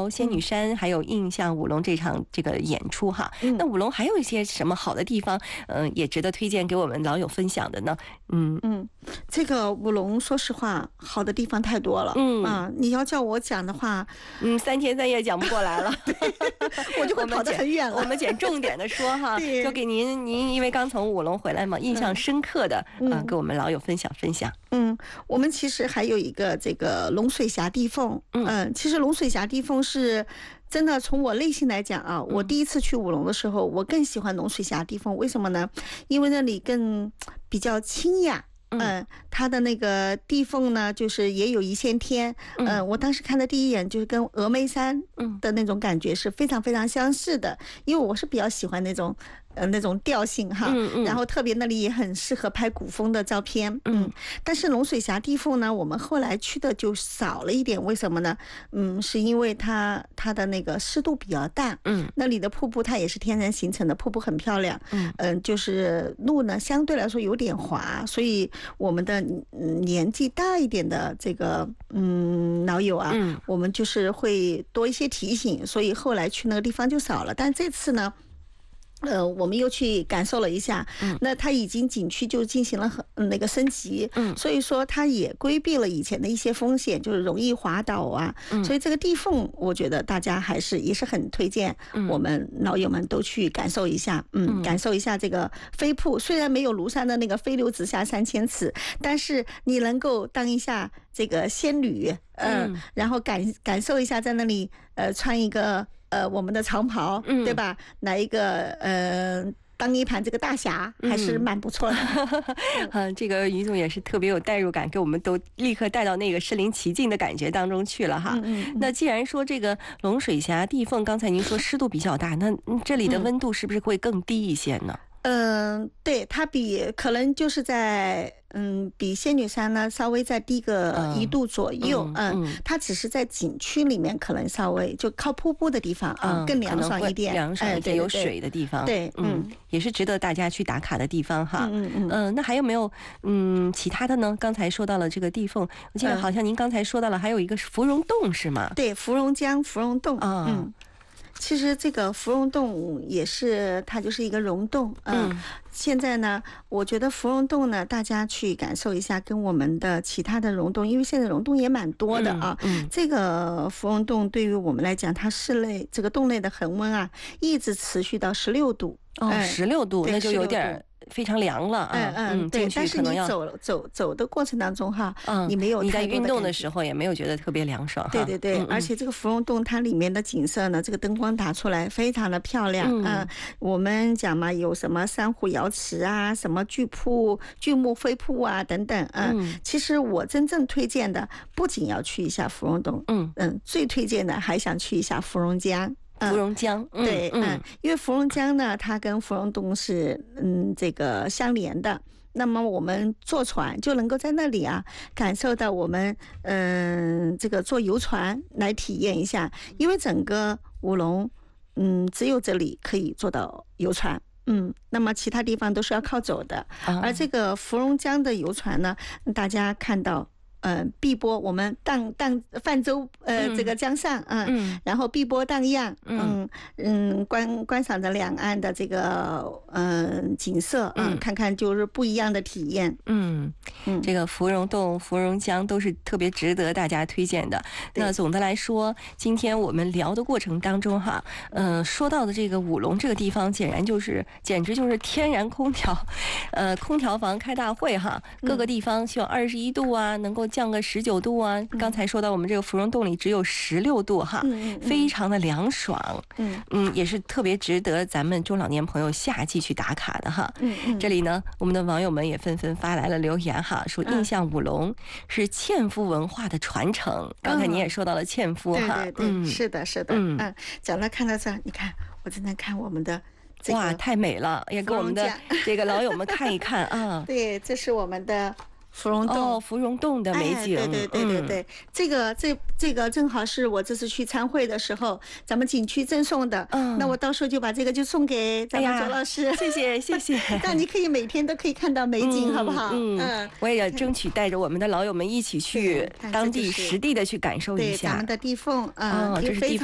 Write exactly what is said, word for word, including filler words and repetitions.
聊仙女山还有印象舞龙这场这个演出哈。 嗯、 那舞龙还有一些什么好的地方，嗯、呃，也值得推荐给我们老友分享的呢？嗯嗯，这个舞龙说实话，好的地方太多了。 嗯啊，你要叫我讲的话， 嗯，三天三夜讲不过来了， 我就会跑得很远了。 我们捡重点的说哈，就给您，您因为刚从舞龙回来嘛，印象深刻的，嗯、呃，给我们老友分享分享。 嗯，我们其实还有一个这个龙水峡地凤，嗯、呃，其实龙水峡地凤是真的，从我内心来讲啊，我第一次去舞龙的时候，我更喜欢龙水峡地凤，为什么呢？因为那里更比较清雅。嗯，它的那个地凤呢，就是也有一线天。嗯、呃，我当时看的第一眼就是跟峨眉山的那种感觉是非常非常相似的，因为我是比较喜欢那种呃那种调性哈。嗯嗯。然后特别那里也很适合拍古风的照片。嗯。但是龙水峡地凤呢，我们后来去的就少了一点，为什么呢？嗯，是因为它它的那个湿度比较大。嗯。那里的瀑布它也是天然形成的，瀑布很漂亮。嗯。嗯、呃，就是路呢相对来说有点滑，所以我们的年纪大一点的这个嗯老友啊，嗯，我们就是会多一些提醒，所以后来去那个地方就少了。但这次呢，呃，我们又去感受了一下，嗯，那它已经景区就进行了很那个升级，嗯，所以说它也规避了以前的一些风险，就是容易滑倒啊，嗯，所以这个地凤，我觉得大家还是也是很推荐，我们老友们都去感受一下，嗯，嗯感受一下这个飞瀑，虽然没有庐山的那个飞流直下三千尺，但是你能够当一下这个仙女，呃、嗯，然后感感受一下在那里，呃，穿一个。呃，我们的长袍，嗯，对吧？来一个呃，当一盘这个大侠，还是蛮不错的。 嗯、呃，这个于总也是特别有代入感，给我们都立刻带到那个身临其境的感觉当中去了哈。嗯嗯嗯那既然说这个龙水峡地凤，刚才您说湿度比较大，那这里的温度是不是会更低一些呢？ 嗯、呃，对，它比可能就是在。嗯，比仙女山呢稍微再低个一度左右，嗯，嗯嗯它只是在景区里面可能稍微就靠瀑布的地方啊、嗯、更凉爽一点， 凉爽一点、哎、有水的地方， 对，嗯， 嗯也是值得大家去打卡的地方哈。 嗯嗯嗯、 呃，那还有没有嗯其他的呢？刚才说到了这个地凤，我记得好像您刚才说到了还有一个芙蓉洞是吗？ 对，芙蓉江芙蓉洞啊。嗯其实这个芙蓉洞也是，它就是一个溶洞。嗯，嗯现在呢，我觉得芙蓉洞呢，大家去感受一下，跟我们的其他的溶洞，因为现在溶洞也蛮多的啊。嗯，嗯这个芙蓉洞对于我们来讲，它室内这个洞内的恒温啊，一直持续到十六度。 哦，十六度，那就有点非常凉了啊。 嗯嗯，对。但是你走走走的过程当中哈，嗯，你没有你在运动的时候也没有觉得特别凉爽。 对对对，嗯嗯而且这个芙蓉洞它里面的景色呢，这个灯光打出来非常的漂亮。嗯，嗯我们讲嘛，有什么珊瑚瑶池啊，什么巨瀑、巨木飞瀑啊等等。嗯，嗯其实我真正推荐的不仅要去一下芙蓉洞，嗯嗯，最推荐的还想去一下芙蓉江。 芙蓉江， 嗯、对，嗯，嗯因为芙蓉江呢，它跟芙蓉洞是嗯这个相连的。那么我们坐船就能够在那里啊，感受到我们嗯、呃、这个坐游船来体验一下，因为整个舞龙嗯只有这里可以坐到游船。嗯，那么其他地方都是要靠走的，啊、而这个芙蓉江的游船呢，大家看到。呃，碧波我们荡荡泛舟，呃，嗯、这个江上，嗯，嗯然后碧波荡漾，嗯嗯，观观赏着两岸的这个嗯、呃、景色，嗯，嗯看看就是不一样的体验， 嗯嗯，这个芙蓉洞、芙蓉江都是特别值得大家推荐的。那总的来说，今天我们聊的过程当中哈，嗯、呃，说到的这个舞龙这个地方，简然就是简直就是天然空调，呃，空调房开大会哈，各个地方希望二十一度啊，能够降个十九度啊！刚才说到我们这个芙蓉洞里只有十六度哈，嗯、非常的凉爽。嗯嗯，也是特别值得咱们中老年朋友夏季去打卡的哈。嗯嗯，这里呢，我们的网友们也纷纷发来了留言哈，说印象舞龙是纤夫文化的传承。嗯、刚才你也说到了纤夫哈， 对对对，嗯、是的，是的。嗯嗯，讲到看到这，你看我正在看我们的。这个、 哇，太美了！也给我们的这个老友们看一看啊。 对，这是我们的。芙蓉洞哦，芙蓉洞的美景， 哎、对对对对对，嗯、这个这这个正好是我这次去参会的时候，咱们景区赠送的。嗯，那我到时候就把这个就送给咱们周老师， 哎、谢谢谢谢。 那你可以每天都可以看到美景，嗯、好不好？ 嗯嗯，我也要争取带着我们的老友们一起去当地实地的去感受一下对咱们的地凤啊， 哦，这是地凤。